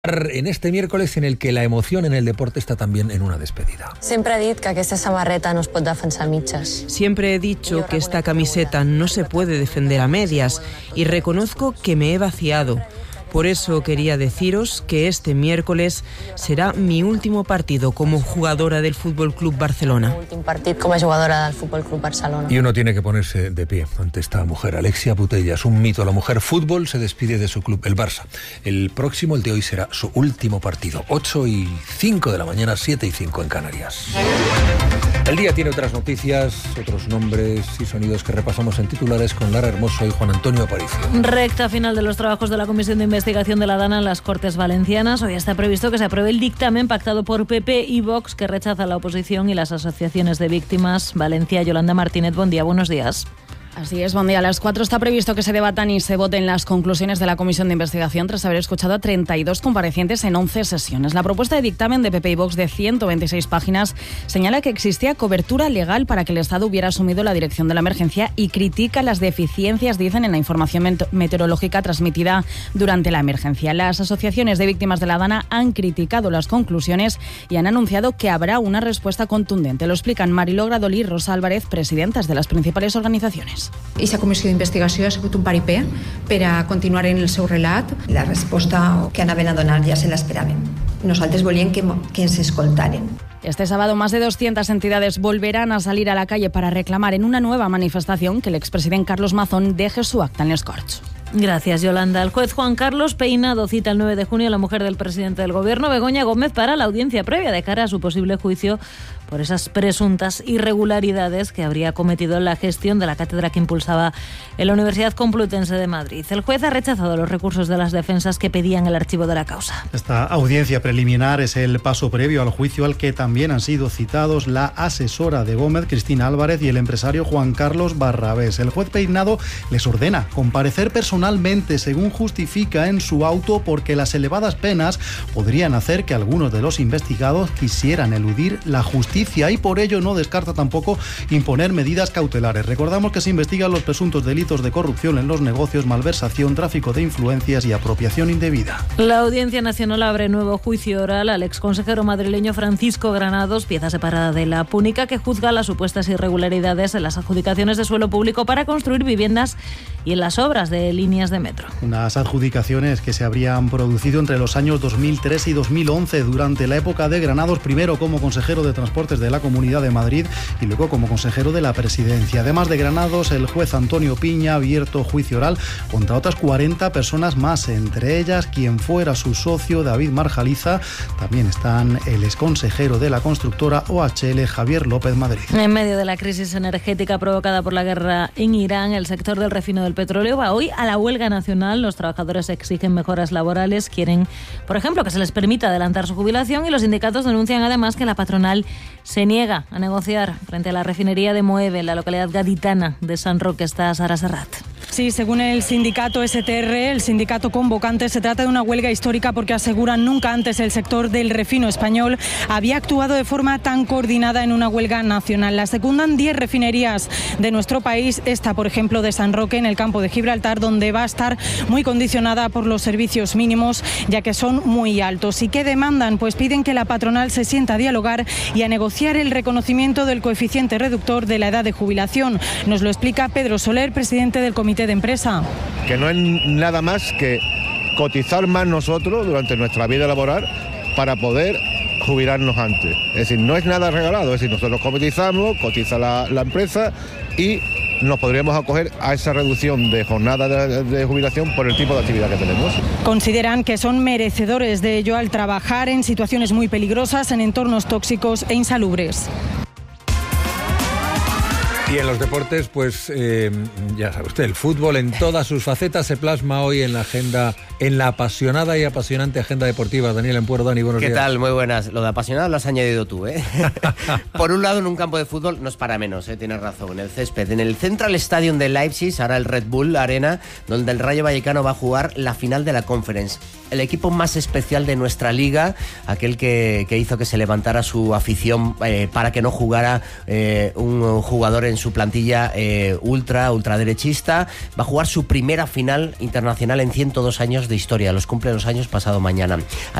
En este miércoles en el que la emoción en el deporte está también en una despedida. Siempre he dicho que aquesta samarreta no es pot defensar a mitges. Siempre he dicho que esta camiseta no se puede defender a medias y reconozco que me he vaciado. Por eso quería deciros que este miércoles será mi último partido como jugadora del Fútbol Club Barcelona. Últim partit com a jugadora del Fútbol Club Barcelona. Y uno tiene que ponerse de pie ante esta mujer. Alexia Putellas, un mito. La mujer fútbol se despide de su club, el Barça. El próximo, el de hoy, será su último partido. 8:05 de la mañana, 7:05 en Canarias. El día tiene otras noticias, otros nombres y sonidos que repasamos en titulares con Lara Hermoso y Juan Antonio Aparicio. Recta final de los trabajos de la Comisión de Investigación de la DANA en las Cortes Valencianas. Hoy está previsto que se apruebe el dictamen pactado por PP y Vox, que rechaza la oposición y las asociaciones de víctimas. Valencia, Yolanda Martínez, buen día, buenos días. Así es, buen día. A las 4 está previsto que se debatan y se voten las conclusiones de la Comisión de Investigación tras haber escuchado a 32 comparecientes en 11 sesiones. La propuesta de dictamen de PP y Vox de 126 páginas señala que existía cobertura legal para que el Estado hubiera asumido la dirección de la emergencia y critica las deficiencias, dicen, en la información meteorológica transmitida durante la emergencia. Las asociaciones de víctimas de la DANA han criticado las conclusiones y han anunciado que habrá una respuesta contundente. Lo explican Mariló Gradol i Rosa Álvarez, presidentas de las principals organizacions. Aquesta comissió d'investigació ha sigut un paripé per a continuar en el seu relat. La resposta que anaven a donar ja se l'esperaven. Nosaltres volíem que ens escoltaren. Este sábado más de 200 entidades volverán a salir a la calle para reclamar en una nueva manifestación que el expresidente Carlos Mazón deje su acta en les Corts. Gracias, Yolanda. El juez Juan Carlos Peinado cita el 9 de junio a la mujer del presidente del Gobierno, Begoña Gómez, para la audiencia previa de cara a su posible juicio por esas presuntas irregularidades que habría cometido en la gestión de la cátedra que impulsaba en la Universidad Complutense de Madrid. El juez ha rechazado los recursos de las defensas que pedían el archivo de la causa. Esta audiencia preliminar es el paso previo al juicio al que también han sido citados la asesora de Gómez, Cristina Álvarez, y el empresario Juan Carlos Barrabés. El juez Peinado les ordena comparecer personalmente, según justifica en su auto, porque las elevadas penas podrían hacer que algunos de los investigados quisieran eludir la justicia y por ello no descarta tampoco imponer medidas cautelares. Recordamos que se investigan los presuntos delitos de corrupción en los negocios, malversación, tráfico de influencias y apropiación indebida. La Audiencia Nacional abre nuevo juicio oral al exconsejero madrileño Francisco Granados, pieza separada de la Púnica, que juzga las supuestas irregularidades en las adjudicaciones de suelo público para construir viviendas y en las obras de líneas de metro. Unas adjudicaciones que se habrían producido entre los años 2003 y 2011 durante la época de Granados, primero como consejero de Transportes de la Comunidad de Madrid y luego como consejero de la Presidencia. Además de Granados, el juez Antonio Piña ha abierto juicio oral contra otras 40 personas más, entre ellas quien fuera su socio David Marjaliza. También están el exconsejero de la constructora OHL, Javier López Madrid. En medio de la crisis energética provocada por la guerra en Irán, el sector del refino del petróleo va hoy a la huelga nacional. Los trabajadores exigen mejoras laborales, quieren, por ejemplo, que se les permita adelantar su jubilación, y los sindicatos denuncian además que la patronal se niega a negociar frente a la refinería de Moeve, en la localidad gaditana de San Roque. Está Sara Serrat. Sí, según el sindicato STR, el sindicato convocante, se trata de una huelga histórica porque aseguran nunca antes el sector del refino español había actuado de forma tan coordinada en una huelga nacional. La secundan 10 refinerías de nuestro país, esta por ejemplo de San Roque en el campo de Gibraltar, donde va a estar muy condicionada por los servicios mínimos, ya que son muy altos. ¿Y qué demandan? Pues piden que la patronal se sienta a dialogar y a negociar el reconocimiento del coeficiente reductor de la edad de jubilación. Nos lo explica Pedro Soler, presidente del Comité de Empresa. Que no es nada más que cotizar más nosotros durante nuestra vida laboral para poder jubilarnos antes. Es decir, no es nada regalado, es decir, nosotros cotizamos, cotiza la empresa y nos podríamos acoger a esa reducción de jornada de jubilación por el tipo de actividad que tenemos. Consideran que son merecedores de ello al trabajar en situaciones muy peligrosas, en entornos tóxicos e insalubres. Y en los deportes, pues ya sabe usted, el fútbol en todas sus facetas se plasma hoy en la agenda, en la apasionada y apasionante agenda deportiva. Daniel Empuero, Dani, buenos días. ¿Qué tal? Muy buenas. Lo de apasionado lo has añadido tú, ¿eh? Por un lado, en un campo de fútbol no es para menos, tienes razón, en el césped. En el Central Stadium de Leipzig, ahora el Red Bull Arena, donde el Rayo Vallecano va a jugar la final de la Conference. El equipo más especial de nuestra liga, aquel que hizo que se levantara su afición para que no jugara un jugador en su plantilla ultraderechista. Va a jugar su primera final internacional en 102 años de historia. Los cumple los años pasado mañana.